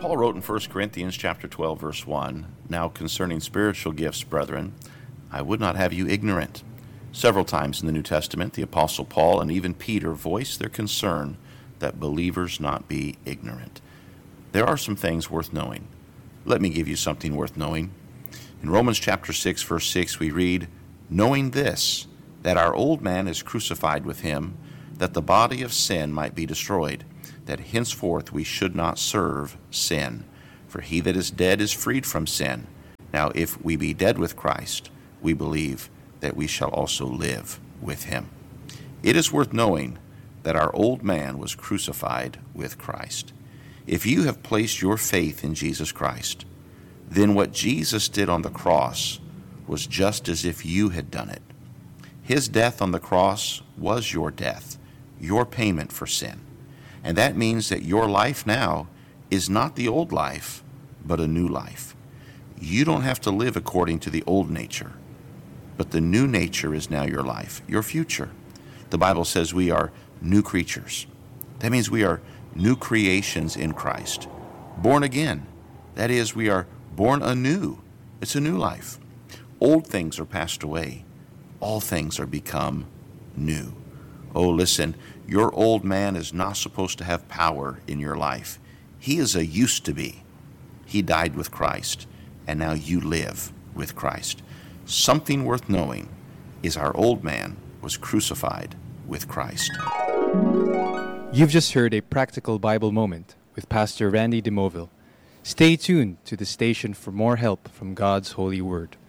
Paul wrote in 1 Corinthians chapter 12, verse 1, "Now concerning spiritual gifts, brethren, I would not have you ignorant." Several times in the New Testament, the Apostle Paul and even Peter voiced their concern that believers not be ignorant. There are some things worth knowing. Let me give you something worth knowing. In Romans chapter 6, verse 6, we read, "Knowing this, that our old man is crucified with him, that the body of sin might be destroyed, that henceforth we should not serve sin. For he that is dead is freed from sin. Now if we be dead with Christ, we believe that we shall also live with him." It is worth knowing that our old man was crucified with Christ. If you have placed your faith in Jesus Christ, then what Jesus did on the cross was just as if you had done it. His death on the cross was your death, your payment for sin. And that means that your life now is not the old life, but a new life. You don't have to live according to the old nature, but the new nature is now your life, your future. The Bible says we are new creatures. That means we are new creations in Christ. Born again. That is, we are born anew. It's a new life. Old things are passed away. All things are become new. Oh, listen, your old man is not supposed to have power in your life. He is a used to be. He died with Christ, and now you live with Christ. Something worth knowing is our old man was crucified with Christ. You've just heard a practical Bible moment with Pastor Randy DeMoville. Stay tuned to the station for more help from God's holy word.